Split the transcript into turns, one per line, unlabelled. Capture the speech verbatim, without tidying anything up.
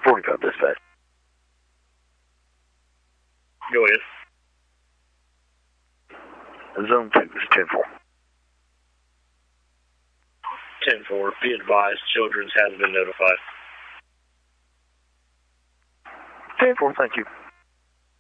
forty-five dispatch.
Go ahead.
Zone two is ten four.
ten four, be advised, children's hasn't been notified.
ten four, thank you.